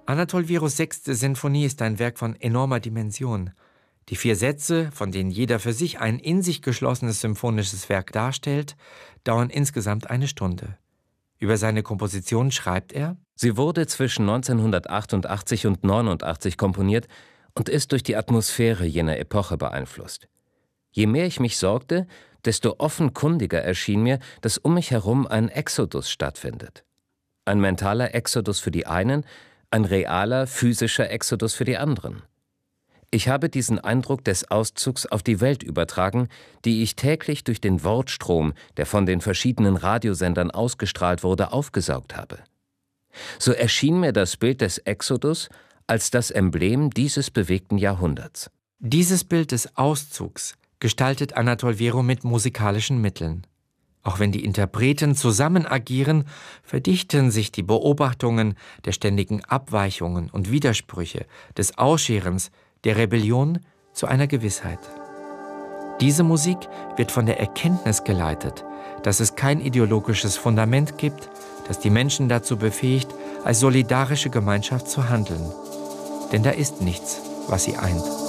Anatol Wieros 6. Sinfonie ist ein Werk von enormer Dimension. Die 4 Sätze, von denen jeder für sich ein in sich geschlossenes symphonisches Werk darstellt, dauern insgesamt 1 Stunde. Über seine Komposition schreibt er: Sie wurde zwischen 1988 und 1989 komponiert und ist durch die Atmosphäre jener Epoche beeinflusst. Je mehr ich mich sorgte, desto offenkundiger erschien mir, dass um mich herum ein Exodus stattfindet. Ein mentaler Exodus für die einen, ein realer, physischer Exodus für die anderen. Ich habe diesen Eindruck des Auszugs auf die Welt übertragen, die ich täglich durch den Wortstrom, der von den verschiedenen Radiosendern ausgestrahlt wurde, aufgesaugt habe. So erschien mir das Bild des Exodus als das Emblem dieses bewegten Jahrhunderts. Dieses Bild des Auszugs gestaltet Anatol Wiero mit musikalischen Mitteln. Auch wenn die Interpreten zusammen agieren, verdichten sich die Beobachtungen der ständigen Abweichungen und Widersprüche, des Ausscherens, der Rebellion zu einer Gewissheit. Diese Musik wird von der Erkenntnis geleitet, dass es kein ideologisches Fundament gibt, das die Menschen dazu befähigt, als solidarische Gemeinschaft zu handeln. Denn da ist nichts, was sie eint.